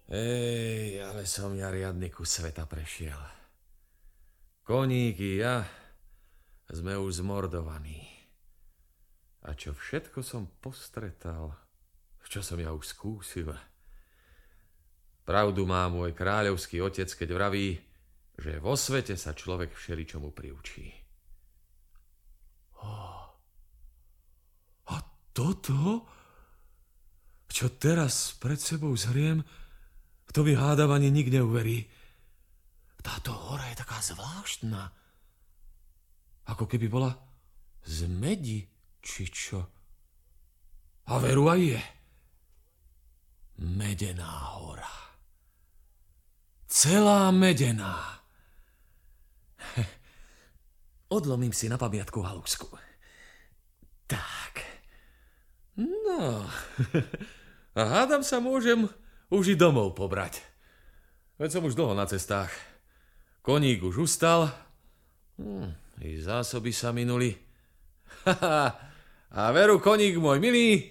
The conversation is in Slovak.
Ale som ja riadny kus sveta prešiel. Koník i ja sme už zmordovaní. A čo všetko som postretal, čo som ja už skúsil. Pravdu má môj kráľovský otec, keď vraví, že vo svete sa človek všeličomu priučí. A toto, čo teraz pred sebou zhriem, to mi hádam ani nik neuverí. Táto hora je taká zvláštna. Ako keby bola z medi, či čo. A veru aj je. Medená hora. Celá medená. Odlomím si na pamiatku halusku. Tak. No. A hádam sa môžem už i domov pobrať. Veď som už dlho na cestách. Koník už ustal. I zásoby sa minuli. A veru, koník môj milý,